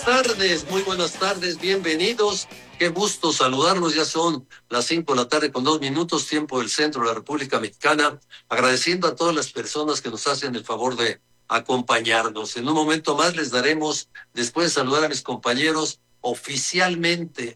muy buenas tardes, bienvenidos. Qué gusto saludarlos, ya son las 5 de la tarde con 2 minutos, tiempo del centro de la República Mexicana, agradeciendo a todas las personas que nos hacen el favor de acompañarnos. En un momento más les daremos, después de saludar a mis compañeros, oficialmente,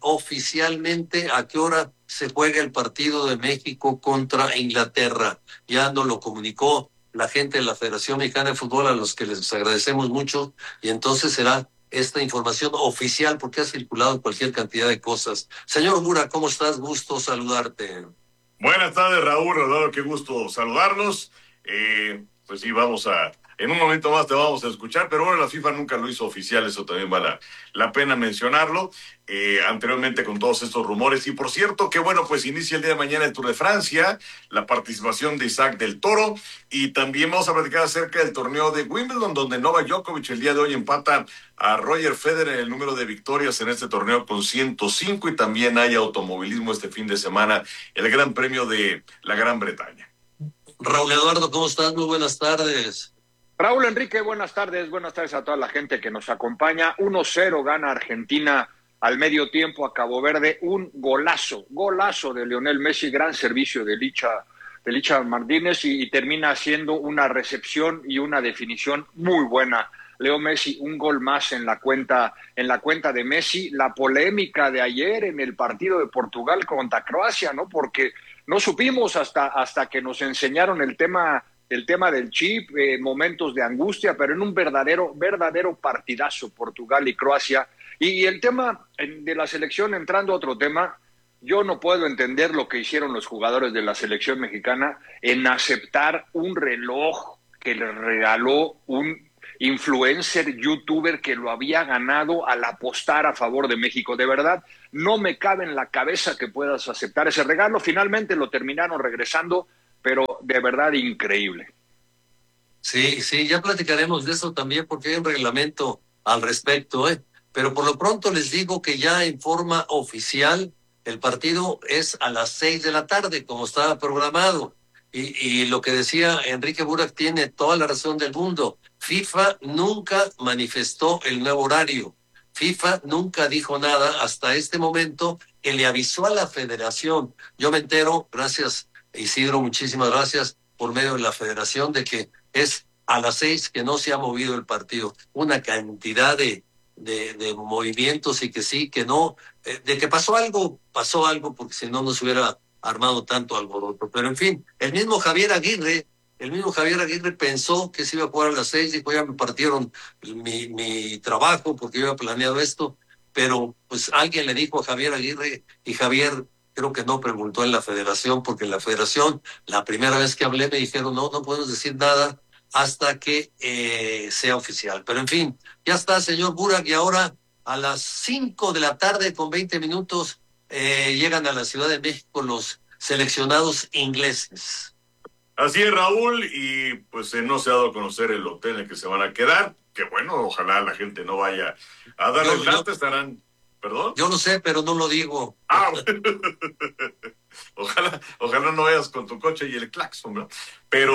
a qué hora se juega el partido de México contra Inglaterra. Ya nos lo comunicó la gente de la Federación Mexicana de Fútbol, a los que les agradecemos mucho, y entonces será esta información oficial porque ha circulado en cualquier cantidad de cosas. Señor Mura, ¿cómo estás? Gusto saludarte. Buenas tardes, Raúl, Rodolfo, qué gusto saludarlos. Pues sí, en un momento más te vamos a escuchar, pero bueno, la FIFA nunca lo hizo oficial, eso también vale la pena mencionarlo. Anteriormente con todos estos rumores, y por cierto que bueno, pues inicia el día de mañana el Tour de Francia, la participación de Isaac del Toro, y también vamos a platicar acerca del torneo de Wimbledon, donde Novak Djokovic el día de hoy empata a Roger Federer en el número de victorias en este torneo con 105, y también hay automovilismo este fin de semana, el Gran Premio de la Gran Bretaña. Raúl Eduardo, ¿cómo estás? Muy buenas tardes. Raúl Enrique, buenas tardes a toda la gente que nos acompaña. 1-0 gana Argentina al medio tiempo a Cabo Verde, un golazo de Lionel Messi, gran servicio de Licha Martínez, y termina haciendo una recepción y una definición muy buena. Leo Messi, un gol más en la cuenta de Messi. La polémica de ayer en el partido de Portugal contra Croacia, ¿no? Porque no supimos hasta que nos enseñaron el tema del chip, momentos de angustia, pero en un verdadero partidazo Portugal y Croacia. Y el tema de la selección, entrando a otro tema, yo no puedo entender lo que hicieron los jugadores de la selección mexicana en aceptar un reloj que le regaló un influencer, youtuber que lo había ganado al apostar a favor de México. De verdad, no me cabe en la cabeza que puedas aceptar ese regalo. Finalmente lo terminaron regresando, pero de verdad increíble. Sí, ya platicaremos de eso también porque hay un reglamento al respecto, Pero por lo pronto les digo que ya en forma oficial el partido es a las 6 de la tarde, como estaba programado. Y lo que decía Enrique Burak tiene toda la razón del mundo. FIFA nunca manifestó el nuevo horario. FIFA nunca dijo nada hasta este momento que le avisó a la federación. Yo me entero, gracias Isidro, muchísimas gracias, por medio de la federación, de que es a las 6 que no se ha movido el partido. Una cantidad de movimientos y que sí, que no. De que pasó algo, porque si no, no se hubiera armado tanto alboroto. Pero en fin, el mismo Javier Aguirre pensó que se iba a jugar a las 6, y ya me partieron mi trabajo porque yo había planeado esto, pero pues alguien le dijo a Javier Aguirre, y Javier creo que no preguntó en la federación, porque en la federación, la primera vez que hablé, me dijeron, no podemos decir nada hasta que sea oficial. Pero en fin, ya está, señor Burak, y ahora a las 5 de la tarde con 20 minutos llegan a la Ciudad de México los seleccionados ingleses. Así es, Raúl, y pues no se ha dado a conocer el hotel en el que se van a quedar, que bueno, ojalá la gente no vaya a darles lata, estarán... ¿Perdón? Yo lo sé, pero no lo digo. Ojalá no vayas con tu coche y el claxon, ¿no? Pero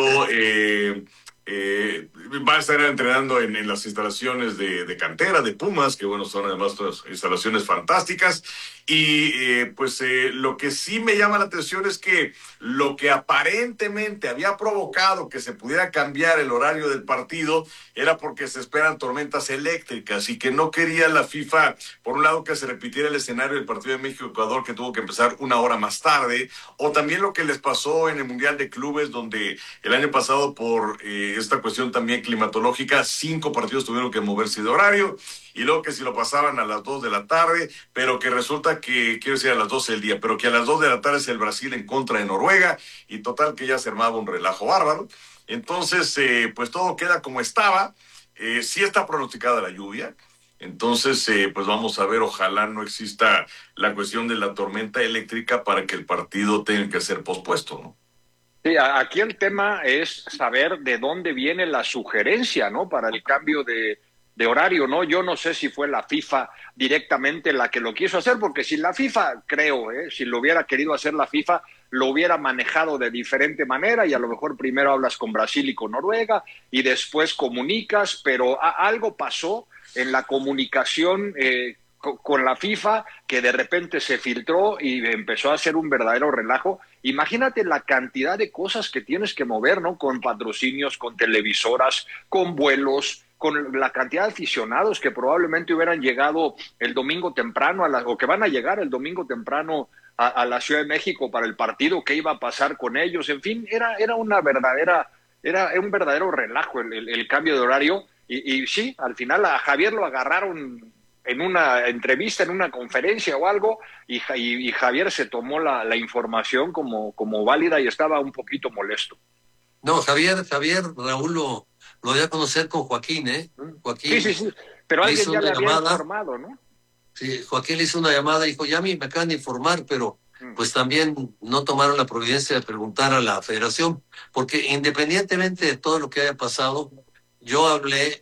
va a estar entrenando en las instalaciones de cantera de Pumas, que bueno, son además todas instalaciones fantásticas. Y lo que sí me llama la atención es que lo que aparentemente había provocado que se pudiera cambiar el horario del partido era porque se esperan tormentas eléctricas, y que no quería la FIFA, por un lado, que se repitiera el escenario del partido de México-Ecuador, que tuvo que empezar 1 hora más tarde, o también lo que les pasó en el Mundial de Clubes, donde el año pasado por esta cuestión también climatológica, 5 partidos tuvieron que moverse de horario, y luego que si lo pasaban a las 2 de la tarde, pero que resulta que, quiero decir a las 12 del día, pero que a las 2 de la tarde es el Brasil en contra de Noruega, y total que ya se armaba un relajo bárbaro. Entonces, pues todo queda como estaba. Sí está pronosticada la lluvia, entonces pues vamos a ver, ojalá no exista la cuestión de la tormenta eléctrica para que el partido tenga que ser pospuesto, ¿no? Sí, aquí el tema es saber de dónde viene la sugerencia, ¿no? Para el cambio de de horario, ¿no? Yo no sé si fue la FIFA directamente la que lo quiso hacer, porque si la FIFA, creo, si lo hubiera querido hacer la FIFA, lo hubiera manejado de diferente manera y a lo mejor primero hablas con Brasil y con Noruega y después comunicas, pero algo pasó en la comunicación con la FIFA, que de repente se filtró y empezó a hacer un verdadero relajo. Imagínate la cantidad de cosas que tienes que mover, ¿no? Con patrocinios, con televisoras, con vuelos, con la cantidad de aficionados que probablemente hubieran llegado el domingo temprano, o que van a llegar el domingo temprano a la Ciudad de México para el partido, qué iba a pasar con ellos. En fin, era un verdadero relajo el cambio de horario. Y sí, al final a Javier lo agarraron en una entrevista, en una conferencia o algo, y Javier se tomó la información como válida y estaba un poquito molesto. No, Javier, Raúl lo dio a conocer con Joaquín, ¿eh? Joaquín. Sí, pero alguien ya le había informado, ¿no? Sí, Joaquín le hizo una llamada y dijo, ya a mí me acaban de informar, pero pues también no tomaron la providencia de preguntar a la federación, porque independientemente de todo lo que haya pasado, yo hablé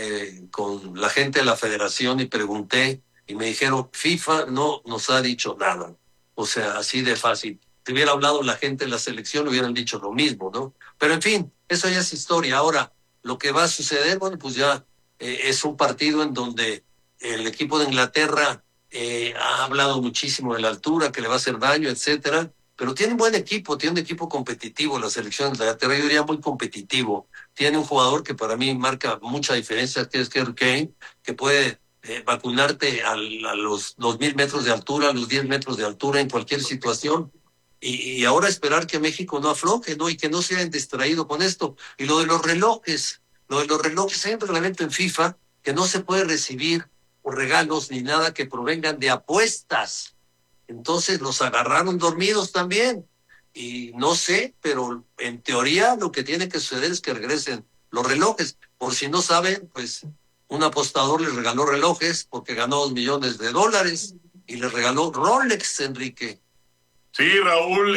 con la gente de la federación y pregunté, y me dijeron, FIFA no nos ha dicho nada. O sea, así de fácil. Si hubiera hablado la gente de la selección, hubieran dicho lo mismo, ¿no? Pero en fin, eso ya es historia. Ahora, lo que va a suceder, bueno, pues ya es un partido en donde el equipo de Inglaterra ha hablado muchísimo de la altura, que le va a hacer daño, etcétera, pero tiene un buen equipo, tiene un equipo competitivo, la selección de Inglaterra, yo diría muy competitivo. Tiene un jugador que para mí marca mucha diferencia, que es Harry Kane, que puede vacunarte a los 2,000 metros de altura, a los 10 metros de altura en cualquier situación. Y ahora esperar que México no afloje, ¿no? Y que no se hayan distraído con esto. Y lo de los relojes, hay un reglamento en FIFA que no se puede recibir regalos ni nada que provengan de apuestas. Entonces los agarraron dormidos también. Y no sé, pero en teoría lo que tiene que suceder es que regresen los relojes. Por si no saben, pues un apostador les regaló relojes porque ganó $2 millones y les regaló Rolex, Enrique. Sí, Raúl,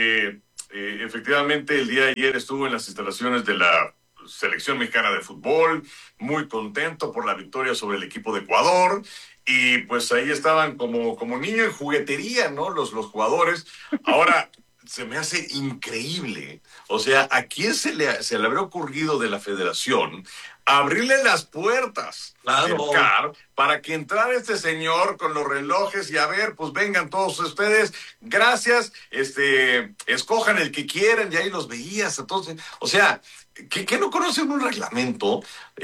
efectivamente el día de ayer estuvo en las instalaciones de la Selección Mexicana de Fútbol, muy contento por la victoria sobre el equipo de Ecuador, y pues ahí estaban como niño en juguetería, ¿no? Los jugadores. Ahora, se me hace increíble, o sea, ¿a quién se le habría ocurrido de la federación abrirle las puertas del CAR para que entrara este señor con los relojes y a ver, pues vengan todos ustedes, gracias, escojan el que quieran, y ahí los veías, entonces, o sea, que no conocen un reglamento,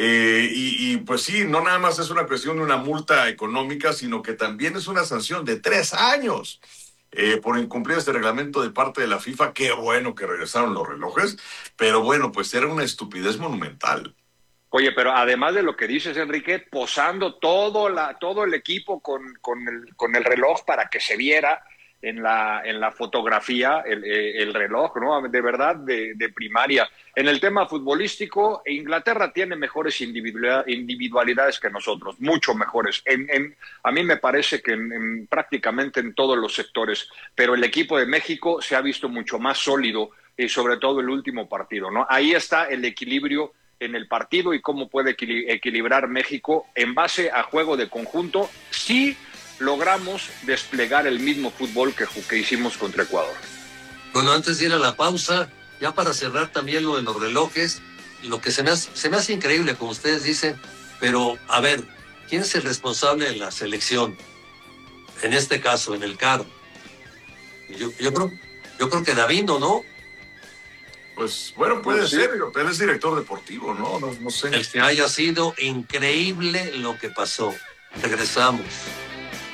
y pues sí, no nada más es una cuestión de una multa económica, sino que también es una sanción de 3 años. Por incumplir este reglamento de parte de la FIFA. Qué bueno que regresaron los relojes, pero bueno, pues era una estupidez monumental. Oye, pero además de lo que dices, Enrique, posando todo el equipo con el reloj para que se viera en la fotografía el reloj, ¿no? De verdad, de primaria. En el tema futbolístico, Inglaterra tiene mejores individualidades que nosotros, mucho mejores. A mí me parece que prácticamente en todos los sectores, pero el equipo de México se ha visto mucho más sólido, y sobre todo el último partido, ¿no? Ahí está el equilibrio en el partido y cómo puede equilibrar México en base a juego de conjunto si logramos desplegar el mismo fútbol que hicimos contra Ecuador. Bueno, antes de ir a la pausa, ya para cerrar también lo de los relojes, lo que se me hace increíble, como ustedes dicen, pero a ver, ¿quién es el responsable de la selección? En este caso, en el CAR. Yo creo que Davino, ¿no? Pues bueno, puede ser, pero él es director deportivo, ¿no? No sé. El que haya sido increíble lo que pasó. Regresamos.